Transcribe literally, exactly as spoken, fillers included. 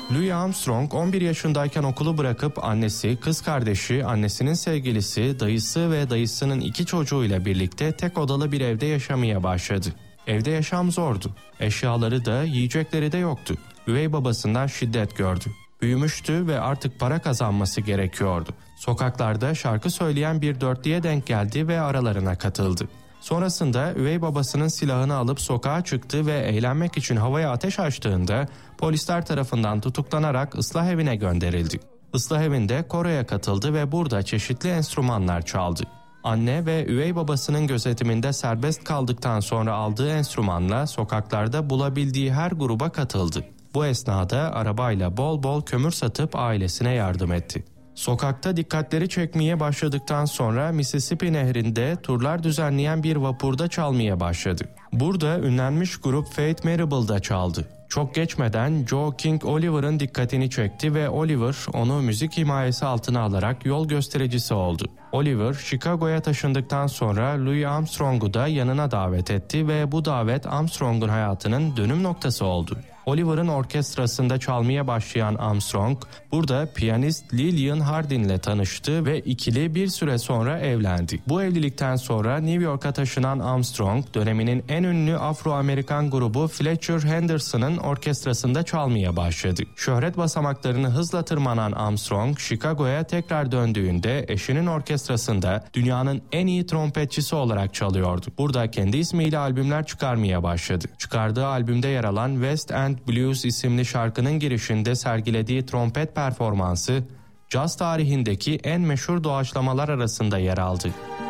Louis Armstrong on bir yaşındayken okulu bırakıp annesi, kız kardeşi, annesinin sevgilisi, dayısı ve dayısının iki çocuğuyla birlikte tek odalı bir evde yaşamaya başladı. Evde yaşam zordu. Eşyaları da, yiyecekleri de yoktu. Üvey babasından şiddet gördü. Büyümüştü ve artık para kazanması gerekiyordu. Sokaklarda şarkı söyleyen bir dörtlüye denk geldi ve aralarına katıldı. Sonrasında üvey babasının silahını alıp sokağa çıktı ve eğlenmek için havaya ateş açtığında polisler tarafından tutuklanarak ıslah evine gönderildi. Islah evinde koroya katıldı ve burada çeşitli enstrümanlar çaldı. Anne ve üvey babasının gözetiminde serbest kaldıktan sonra aldığı enstrümanla sokaklarda bulabildiği her gruba katıldı. Bu esnada arabayla bol bol kömür satıp ailesine yardım etti. Sokakta dikkatleri çekmeye başladıktan sonra Mississippi Nehri'nde turlar düzenleyen bir vapurda çalmaya başladı. Burada ünlenmiş grup Faith Marable'da çaldı. Çok geçmeden Joe King Oliver'ın dikkatini çekti ve Oliver onu müzik himayesi altına alarak yol göstericisi oldu. Oliver, Chicago'ya taşındıktan sonra Louis Armstrong'u da yanına davet etti ve bu davet Armstrong'un hayatının dönüm noktası oldu. Oliver'ın orkestrasında çalmaya başlayan Armstrong, burada piyanist Lillian Hardin'le tanıştı ve ikili bir süre sonra evlendi. Bu evlilikten sonra New York'a taşınan Armstrong, döneminin en ünlü Afro-Amerikan grubu Fletcher Henderson'ın orkestrasında çalmaya başladı. Şöhret basamaklarını hızla tırmanan Armstrong, Chicago'ya tekrar döndüğünde eşinin orkestrasında dünyanın en iyi trompetçisi olarak çalıyordu. Burada kendi ismiyle albümler çıkarmaya başladı. Çıkardığı albümde yer alan West End Blues isimli şarkının girişinde sergilediği trompet performansı, caz tarihindeki en meşhur doğaçlamalar arasında yer aldı.